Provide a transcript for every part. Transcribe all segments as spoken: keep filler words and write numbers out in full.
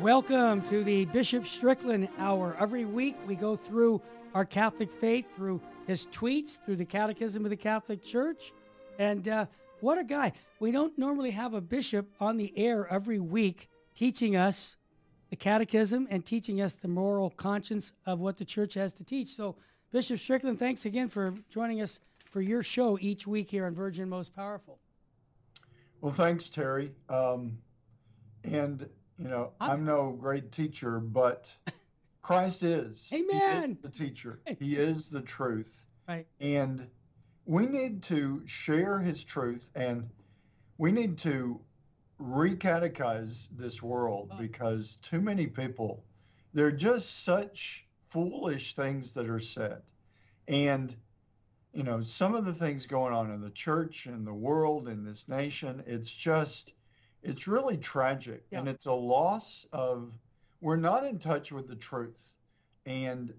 Welcome to the Bishop Strickland Hour. Every week we go through our Catholic faith, through his tweets, through the Catechism of the Catholic Church. And uh, what a guy. We don't normally have a bishop on the air every week teaching us the Catechism and teaching us the moral conscience of what the Church has to teach. So, Bishop Strickland, thanks again for joining us for your show each week here on Virgin Most Powerful. Well, thanks, Terry. Um, and, you know, I'm, I'm no great teacher, but Christ is. Amen. He is the teacher. He is the truth. Right. And we need to share his truth, and we need to re-catechize this world, because too many people, they're just such foolish things that are said. And, you know, some of the things going on in the church and the world in this nation, it's just, it's really tragic. Yeah. And it's a loss of, we're not in touch with the truth. And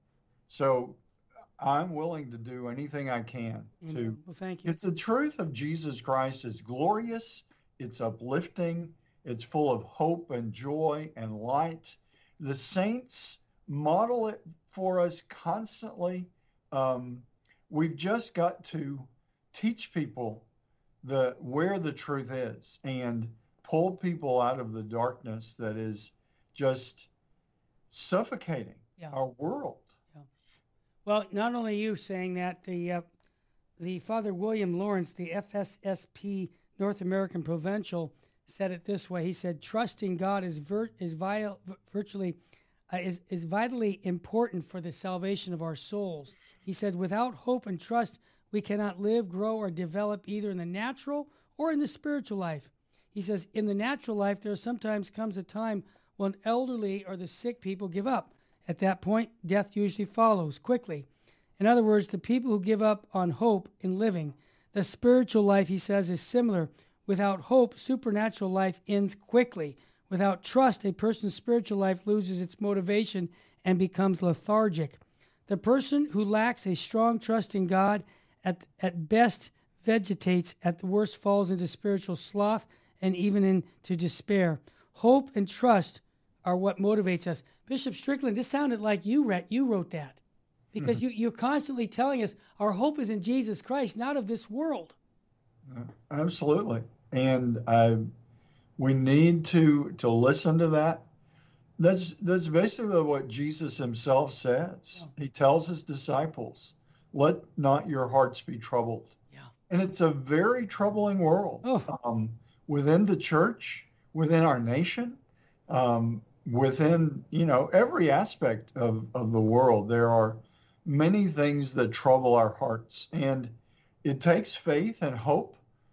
so I'm willing to do anything I can mm-hmm. to, well, thank you. It's the truth of Jesus Christ is glorious. It's uplifting. It's full of hope and joy and light. The saints model it for us constantly. Um, we've just got to teach people the where the truth is and pull people out of the darkness that is just suffocating yeah. our world. Yeah. Well, not only you saying that, the uh, the Father William Lawrence, the F S S P North American Provincial, said it this way. He said, "Trusting God is vir- is vital, virtually uh, is is vitally important for the salvation of our souls." He said, "Without hope and trust, we cannot live, grow, or develop either in the natural or in the spiritual life." He says, "In the natural life, there sometimes comes a time when elderly or the sick people give up. At that point, death usually follows quickly. In other words, the people who give up on hope in living. The spiritual life," he says, "is similar. Without hope, supernatural life ends quickly. Without trust, a person's spiritual life loses its motivation and becomes lethargic. The person who lacks a strong trust in God at, at best vegetates, at the worst falls into spiritual sloth and even into despair. Hope and trust are what motivates us." Bishop Strickland, this sounded like you read, you wrote that, because mm-hmm. you, you're constantly telling us our hope is in Jesus Christ, not of this world. Uh, absolutely. And I, we need to to listen to that. That's that's basically what Jesus himself says. Oh. He tells his disciples, "Let not your hearts be troubled." Yeah. And it's a very troubling world. Oh. Um, within the church, within our nation, um, within, you know, every aspect of, of the world, there are many things that trouble our hearts. And it takes faith and hope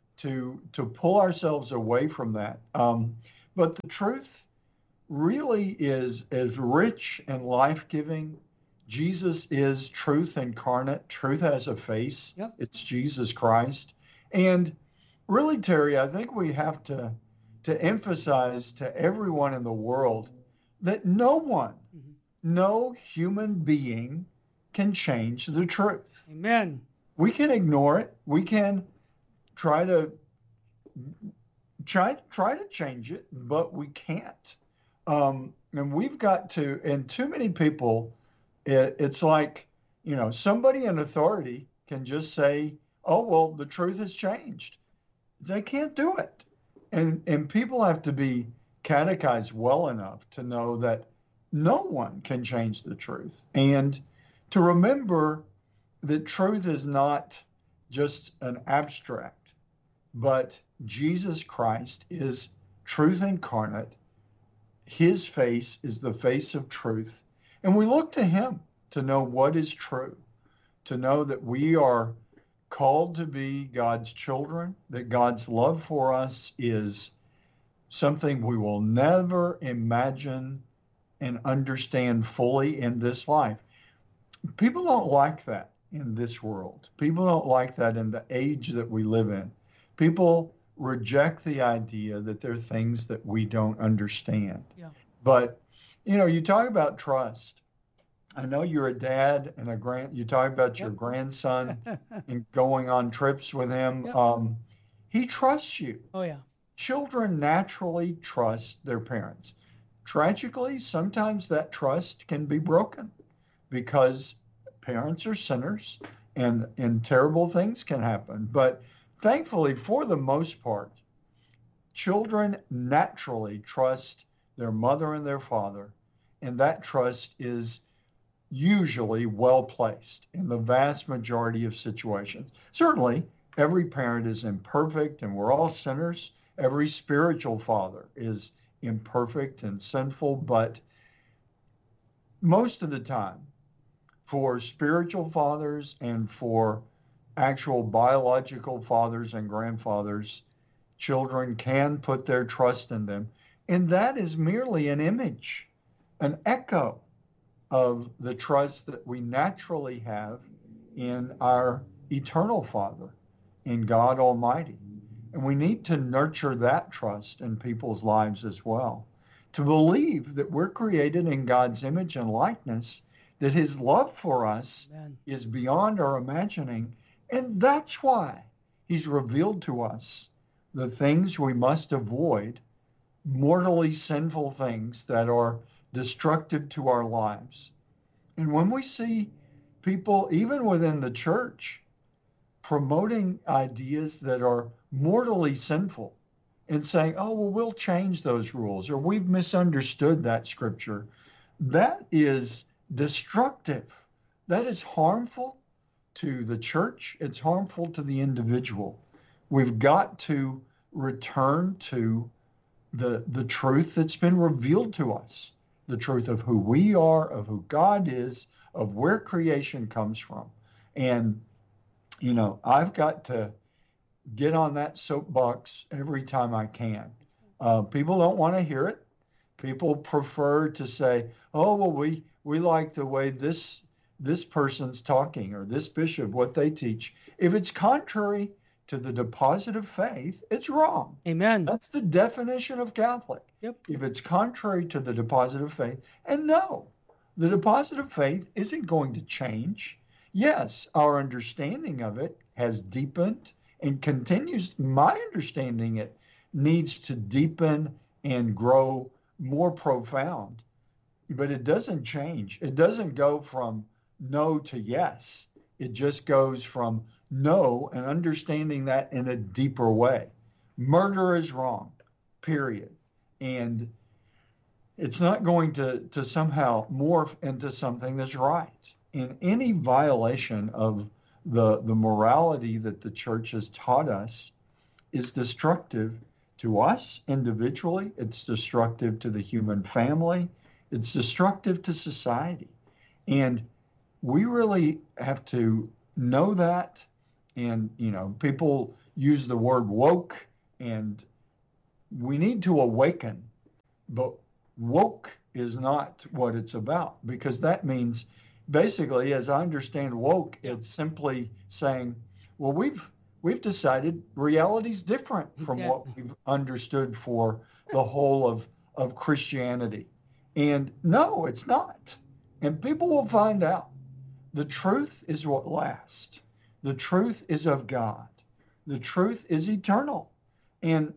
to to pull ourselves away from that. Um, but the truth really is is rich and life-giving. Jesus is truth incarnate. Truth has a face. Yep. It's Jesus Christ. And really, Terry, I think we have to to emphasize to everyone in the world that no one, mm-hmm. no human being can change the truth. Amen. We can ignore it. We can try to try try to change it, but we can't. Um, and we've got to. And too many people, it, it's like, you know, somebody in authority can just say, "Oh, well, the truth has changed." They can't do it. And and people have to be catechized well enough to know that no one can change the truth, and to remember that truth is not just an abstract, but Jesus Christ is truth incarnate. His face is the face of truth. And we look to him to know what is true, to know that we are called to be God's children, that God's love for us is something we will never imagine and understand fully in this life. People don't like that in this world. People don't like that in the age that we live in. People reject the idea that there are things that we don't understand. Yeah. But, you know, you talk about trust. I know you're a dad and a grand, you talk about your Yep. grandson and going on trips with him. Yep. Um, he trusts you. Oh, yeah. Children naturally trust their parents. tragically, sometimes that trust can be broken because parents are sinners and, and terrible things can happen. But thankfully, for the most part, children naturally trust their mother and their father, and that trust is usually well placed in the vast majority of situations. Certainly, every parent is imperfect and we're all sinners. Every spiritual father is imperfect and sinful, but most of the time, for spiritual fathers and for actual biological fathers and grandfathers, children can put their trust in them. And that is merely an image, an echo of the trust that we naturally have in our eternal Father, in God Almighty. And we need to nurture that trust in people's lives as well, to believe that we're created in God's image and likeness, that his love for us Amen. Is beyond our imagining. And that's why he's revealed to us the things we must avoid, mortally sinful things that are destructive to our lives. And when we see people, even within the church, promoting ideas that are mortally sinful and saying, oh, well, we'll change those rules, or we've misunderstood that scripture, that is destructive. That is harmful to the church. It's harmful to the individual. We've got to return to the, the truth that's been revealed to us, the truth of who we are, of who God is, of where creation comes from. And, you know, I've got to get on that soapbox every time I can. Uh, people don't want to hear it. People prefer to say, oh, well, we, we like the way this this person's talking or this bishop, what they teach. If it's contrary to the deposit of faith, it's wrong. Amen. That's the definition of Catholic. Yep. If it's contrary to the deposit of faith, and no, the deposit of faith isn't going to change. Yes, our understanding of it has deepened and continues. My understanding it needs to deepen and grow more profound, but it doesn't change. It doesn't go from no to yes. It just goes from no and understanding that in a deeper way. Murder is wrong, period. And it's not going to, to somehow morph into something that's right. And any violation of the, the morality that the church has taught us is destructive to us individually. It's destructive to the human family. It's destructive to society. And we really have to know that. And, you know, people use the word woke, and we need to awaken. But woke is not what it's about, because that means basically, as I understand woke, it's simply saying, well, we've we've decided reality's different from exactly. what we've understood for the whole of, of Christianity. And no, it's not. And people will find out. The truth is what lasts. The truth is of God. The truth is eternal. And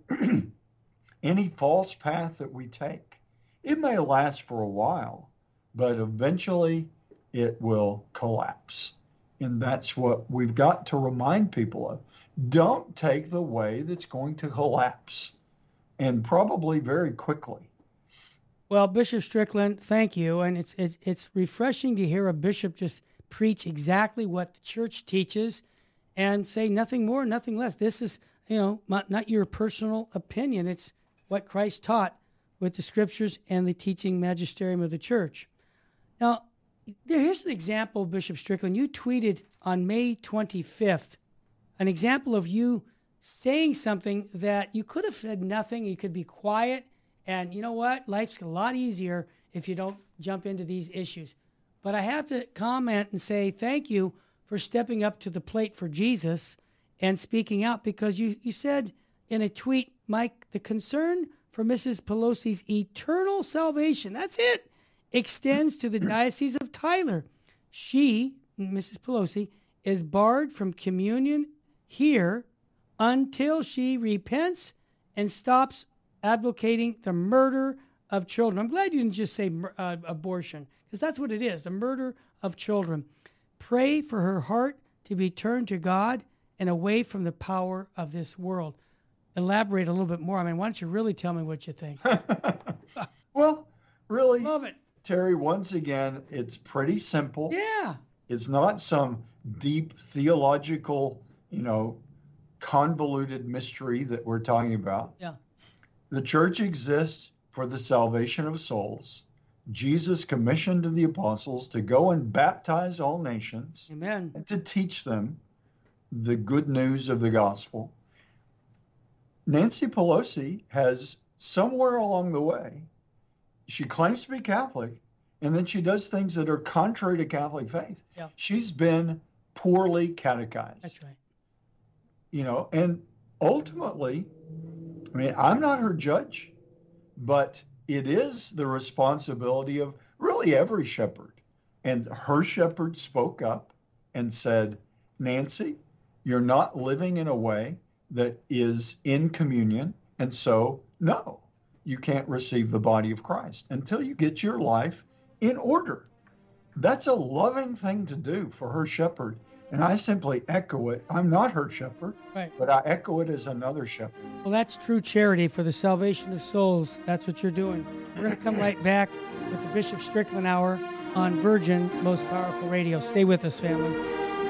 any false path that we take, it may last for a while, but eventually it will collapse. And that's what we've got to remind people of. Don't take the way that's going to collapse, and probably very quickly. Well, Bishop Strickland, thank you. And it's, it's, it's refreshing to hear a bishop just preach exactly what the church teaches and say nothing more, nothing less. This is, you know, not, not your personal opinion. It's what Christ taught with the scriptures and the teaching magisterium of the church. Now, here's an example, Bishop Strickland. You tweeted on May twenty-fifth an example of you saying something that you could have said nothing. You could be quiet. And you know what? Life's a lot easier if you don't jump into these issues. But I have to comment and say thank you for stepping up to the plate for Jesus and speaking out, because you, you said in a tweet, Mike, the concern for Missus Pelosi's eternal salvation, that's it, extends to the Diocese of Tyler. She, Missus Pelosi, is barred from communion here until she repents and stops advocating the murder of children. I'm glad you didn't just say mur- uh, abortion, because that's what it is, the murder of children. Pray for her heart to be turned to God and away from the power of this world. Elaborate a little bit more. I mean, why don't you really tell me what you think? Well, really, Love it. Terry, once again, it's pretty simple. Yeah. It's not some deep theological, you know, convoluted mystery that we're talking about. Yeah. The church exists for the salvation of souls. Jesus commissioned the apostles to go and baptize all nations Amen. and to teach them the good news of the gospel. Nancy Pelosi has somewhere along the way, she claims to be Catholic, and then she does things that are contrary to Catholic faith. Yeah. She's been poorly catechized. That's right. You know, and ultimately, I mean, I'm not her judge, but it is the responsibility of really every shepherd. And her shepherd spoke up and said, Nancy, you're not living in a way that is in communion, and so, no, you can't receive the body of Christ until you get your life in order. That's a loving thing to do for her shepherd. And I simply echo it. I'm not her shepherd, Right. but I echo it as another shepherd. Well, that's true charity for the salvation of souls. That's what you're doing. We're going to come right back with the Bishop Strickland Hour on Virgin Most Powerful Radio. Stay with us, family.